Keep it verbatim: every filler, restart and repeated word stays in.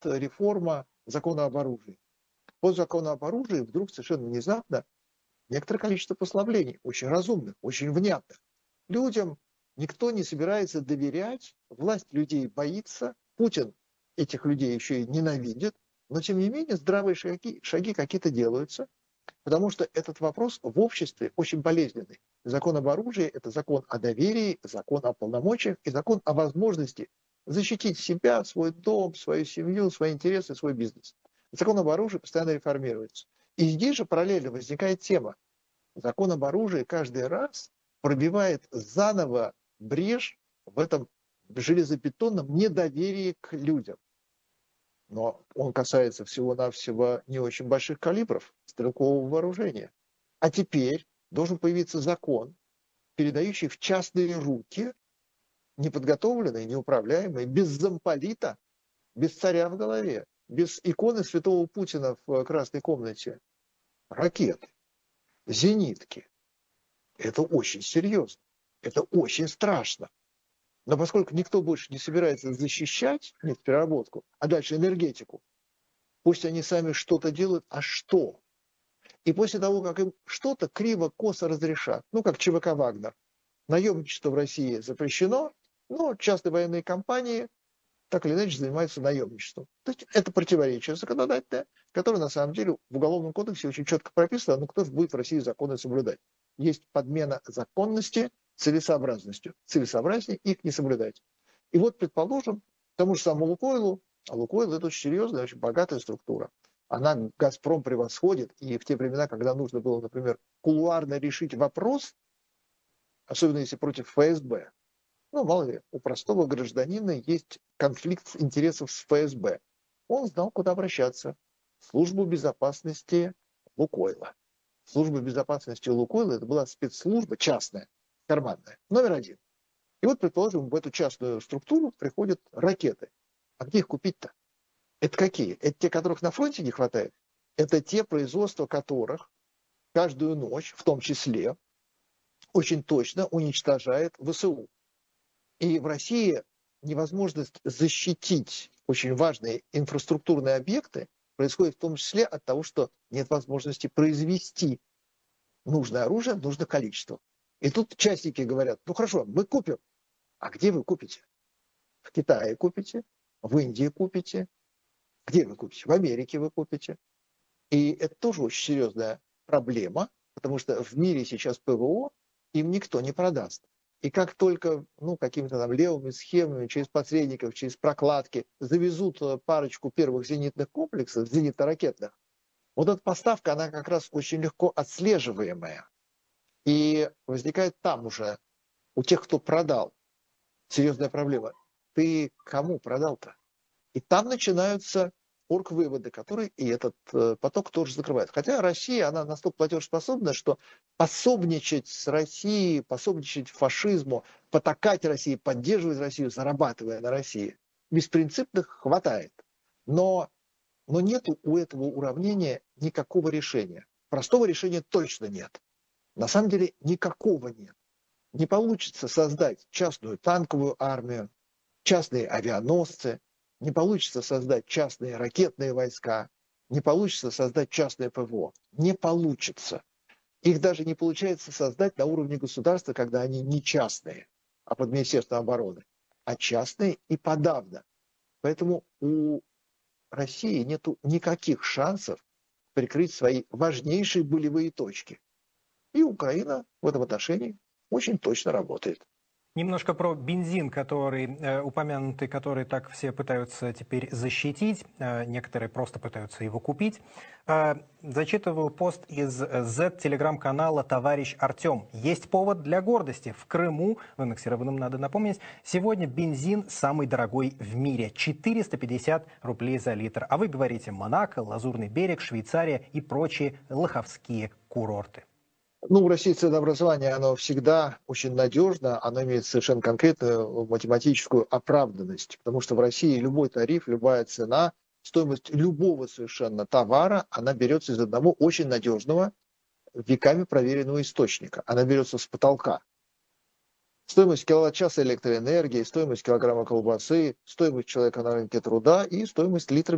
реформа закона об оружии. По закону об оружии вдруг совершенно внезапно некоторое количество послаблений, очень разумных, очень внятных. Людям никто не собирается доверять, власть людей боится, Путин этих людей еще и ненавидит, но тем не менее здравые шаги, шаги какие-то делаются, потому что этот вопрос в обществе очень болезненный. Закон об оружии – это закон о доверии, закон о полномочиях и закон о возможности защитить себя, свой дом, свою семью, свои интересы, свой бизнес. Закон об оружии постоянно реформируется. И здесь же параллельно возникает тема. Закон об оружии каждый раз пробивает заново брешь в этом железобетонном недоверии к людям. Но он касается всего-навсего не очень больших калибров стрелкового вооружения. А теперь должен появиться закон, передающий в частные руки неподготовленные, неуправляемые, без замполита, без царя в голове, без иконы святого Путина в красной комнате, ракеты, зенитки. Это очень серьезно, это очень страшно. Но поскольку никто больше не собирается защищать нефтепереработку, а дальше энергетику, пусть они сами что-то делают, а что? И после того, как им что-то криво-косо разрешат, ну как ЧВК «Вагнер», наемничество в России запрещено, но частные военные компании так или иначе занимаются наемничеством. То есть это противоречие законодательное, которое на самом деле в Уголовном кодексе очень четко прописано, но кто же будет в России законы соблюдать? Есть подмена законности целесообразностью. Целесообразнее их не соблюдать. И вот, предположим, тому же самому Лукойлу, а Лукойл это очень серьезная, очень богатая структура. Она Газпром превосходит, и в те времена, когда нужно было, например, кулуарно решить вопрос, особенно если против ФСБ, ну, мало ли, у простого гражданина есть конфликт интересов с ФСБ. Он знал, куда обращаться. В службу безопасности Лукойла. Служба безопасности Лукойла это была спецслужба частная, карманная, номер один. И вот, предположим, в эту частную структуру приходят ракеты. А где их купить-то? Это какие? Это те, которых на фронте не хватает? Это те, производства которых каждую ночь, в том числе, очень точно уничтожает ВСУ. И в России невозможность защитить очень важные инфраструктурные объекты происходит в том числе от того, что нет возможности произвести нужное оружие в нужных количествах. И тут частники говорят, ну хорошо, мы купим. А где вы купите? В Китае купите, в Индии купите. Где вы купите? В Америке вы купите. И это тоже очень серьезная проблема, потому что в мире сейчас ПВО им никто не продаст. И как только ну, какими-то там левыми схемами, через посредников, через прокладки завезут парочку первых зенитных комплексов, зенитно-ракетных, вот эта поставка, она как раз очень легко отслеживаемая. И возникает там уже у тех, кто продал, серьезная проблема. Ты кому продал-то? И там начинаются оргвыводы, которые и этот э, поток тоже закрывает. Хотя Россия, она настолько платежеспособна, что пособничать с Россией, пособничать фашизму, потакать России, поддерживать Россию, зарабатывая на России, беспринципных хватает. Но, но нет у этого уравнения никакого решения. Простого решения точно нет. На самом деле никакого нет. Не получится создать частную танковую армию, частные авианосцы, не получится создать частные ракетные войска, не получится создать частное ПВО. Не получится. Их даже не получается создать на уровне государства, когда они не частные, а под Министерством обороны, а частные и подавно. Поэтому у России нет никаких шансов прикрыть свои важнейшие болевые точки. И Украина в этом отношении очень точно работает. Немножко про бензин, который э, упомянутый, который так все пытаются теперь защитить. Э, некоторые просто пытаются его купить. Э, зачитываю пост из Z-телеграм-канала «Товарищ Артем». Есть повод для гордости. В Крыму, в аннексированном, надо напомнить, сегодня бензин самый дорогой в мире. четыреста пятьдесят рублей за литр. А вы говорите Монако, Лазурный берег, Швейцария и прочие лоховские курорты. Ну, в России ценообразование, оно всегда очень надежно, оно имеет совершенно конкретную математическую оправданность, потому что в России любой тариф, любая цена, стоимость любого совершенно товара, она берется из одного очень надежного, веками проверенного источника. Она берется с потолка. Стоимость киловатт-часа электроэнергии, стоимость килограмма колбасы, стоимость человека на рынке труда и стоимость литра